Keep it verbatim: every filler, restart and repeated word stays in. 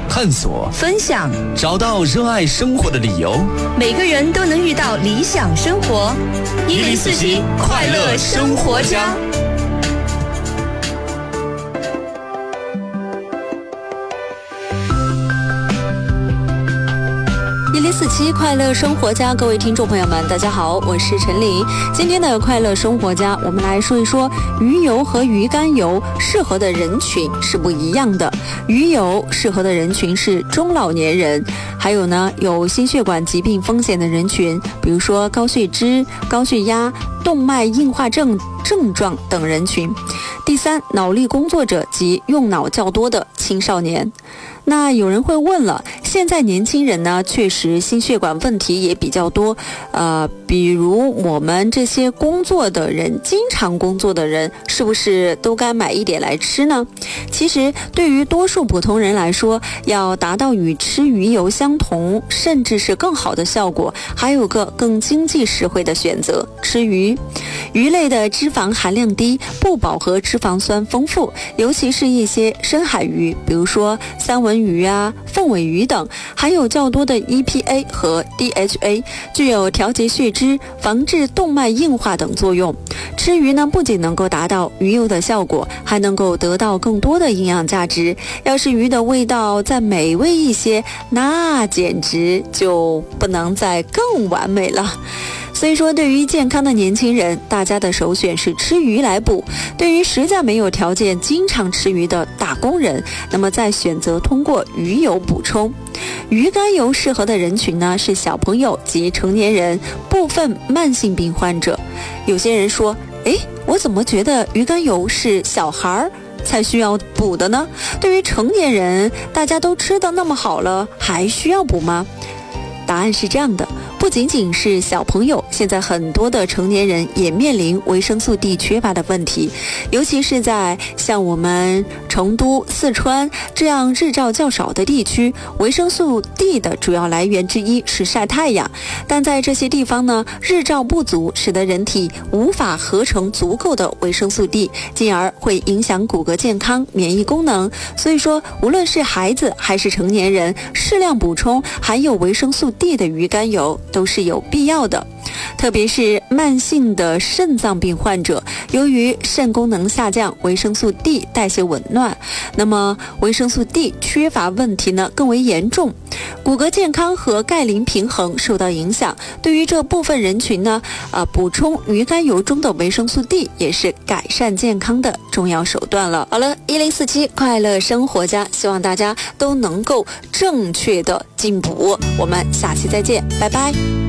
探索、 分享， 找到热爱生活的理由。 每个人都能遇到理想生活。一零四七快乐生活家。 一零四七快乐生活家，各位听众朋友们，大家好，我是陈琳。今天的快乐生活家，我们来说一说鱼油和鱼肝油适合的人群是不一样的。鱼油适合的人群是中老年人，还有呢有心血管疾病风险的人群，比如说高血脂、高血压、动脉硬化症症状等人群。第三，脑力工作者及用脑较多的青少年。那有人会问了，现在年轻人呢，确实心血管问题也比较多，呃，比如我们这些工作的人，经常工作的人，是不是都该买一点来吃呢？其实，对于多数普通人来说，要达到与吃鱼油相同，甚至是更好的效果，还有个更经济实惠的选择——吃鱼。鱼类的脂肪含量低，不饱和脂肪酸丰富，尤其是一些深海鱼，比如说三文鱼啊、凤尾鱼等，含有较多的 E P A 和 D H A， 具有调节血脂、防治动脉硬化等作用。吃鱼呢，不仅能够达到鱼油的效果，还能够得到更多的营养价值。要是鱼的味道再美味一些，那简直就不能再更完美了。所以说，对于健康的年轻人，大家的首选是吃鱼来补；对于实在没有条件经常吃鱼的打工人，那么再选择通过鱼油补充。鱼肝油适合的人群呢，是小朋友及成年人，部分慢性病患者。有些人说，诶，我怎么觉得鱼肝油是小孩才需要补的呢？对于成年人，大家都吃得那么好了，还需要补吗？答案是这样的，不仅仅是小朋友，现在很多的成年人也面临维生素 D 缺乏的问题，尤其是在像我们成都、四川这样日照较少的地区，维生素 D 的主要来源之一是晒太阳，但在这些地方呢，日照不足，使得人体无法合成足够的维生素 D， 进而会影响骨骼健康、免疫功能。所以说，无论是孩子还是成年人，适量补充含有维生素 D 的鱼肝油都是有必要的。特别是慢性的肾脏病患者，由于肾功能下降，维生素 D 代谢紊乱，那么维生素 D 缺乏问题呢更为严重，骨骼健康和钙磷平衡受到影响。对于这部分人群呢，呃，补充鱼肝油中的维生素 D 也是改善健康的重要手段了。好了，一零四七快乐生活家，希望大家都能够正确的进补。我们下期再见，拜拜。